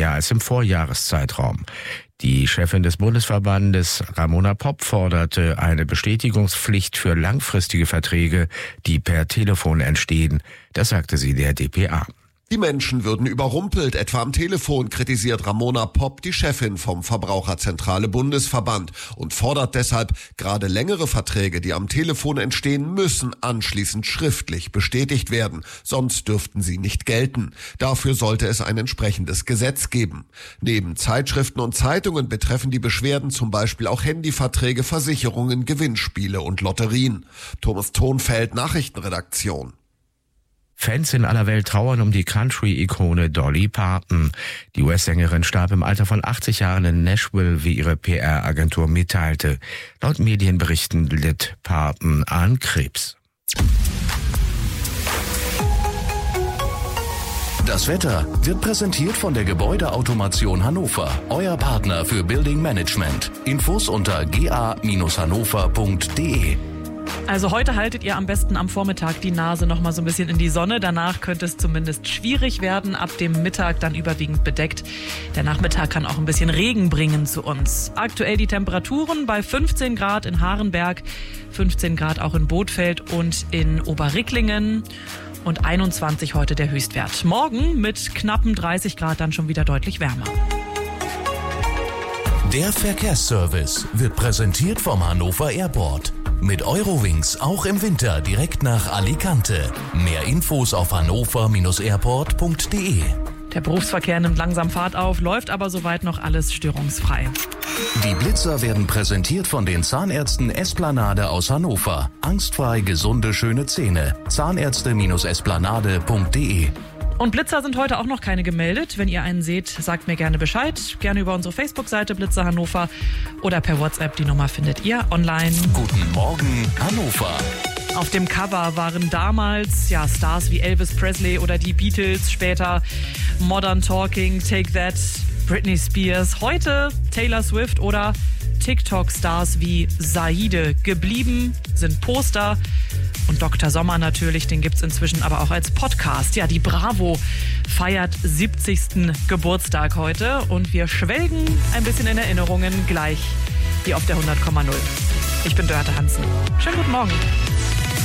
mehr als im Vorjahreszeitraum. Die Chefin des Bundesverbandes, Ramona Popp, forderte eine Bestätigungspflicht für langfristige Verträge, die per Telefon entstehen. Das sagte sie der dpa. Die Menschen würden überrumpelt, etwa am Telefon, kritisiert Ramona Popp, die Chefin vom Verbraucherzentrale Bundesverband, und fordert deshalb, gerade längere Verträge, die am Telefon entstehen, müssen anschließend schriftlich bestätigt werden, sonst dürften sie nicht gelten. Dafür sollte es ein entsprechendes Gesetz geben. Neben Zeitschriften und Zeitungen betreffen die Beschwerden zum Beispiel auch Handyverträge, Versicherungen, Gewinnspiele und Lotterien. Thomas Thonfeld, Nachrichtenredaktion. Fans in aller Welt trauern um die Country-Ikone Dolly Parton. Die US-Sängerin starb im Alter von 80 Jahren in Nashville, wie ihre PR-Agentur mitteilte. Laut Medienberichten litt Parton an Krebs. Das Wetter wird präsentiert von der Gebäudeautomation Hannover, euer Partner für Building Management. Infos unter ga-hannover.de. Also heute haltet ihr am besten am Vormittag die Nase noch mal so ein bisschen in die Sonne. Danach könnte es zumindest schwierig werden. Ab dem Mittag dann überwiegend bedeckt. Der Nachmittag kann auch ein bisschen Regen bringen zu uns. Aktuell die Temperaturen bei 15 Grad in Harenberg, 15 Grad auch in Bothfeld und in Oberricklingen und 21 heute der Höchstwert. Morgen mit knappen 30 Grad dann schon wieder deutlich wärmer. Der Verkehrsservice wird präsentiert vom Hannover Airport. Mit Eurowings auch im Winter direkt nach Alicante. Mehr Infos auf hannover-airport.de. Der Berufsverkehr nimmt langsam Fahrt auf, läuft aber soweit noch alles störungsfrei. Die Blitzer werden präsentiert von den Zahnärzten Esplanade aus Hannover. Angstfrei gesunde, schöne Zähne. Zahnärzte-esplanade.de. Und Blitzer sind heute auch noch keine gemeldet. Wenn ihr einen seht, sagt mir gerne Bescheid. Gerne über unsere Facebook-Seite Blitzer Hannover oder per WhatsApp. Die Nummer findet ihr online. Guten Morgen, Hannover. Auf dem Cover waren damals Stars wie Elvis Presley oder die Beatles, später Modern Talking, Take That, Britney Spears. Heute Taylor Swift oder TikTok-Stars wie Saide. Geblieben sind Poster. Und Dr. Sommer natürlich, den gibt's inzwischen aber auch als Podcast. Ja, die Bravo feiert 70. Geburtstag heute und wir schwelgen ein bisschen in Erinnerungen gleich hier auf der 100,0. Ich bin Dörte Hansen. Schönen guten Morgen.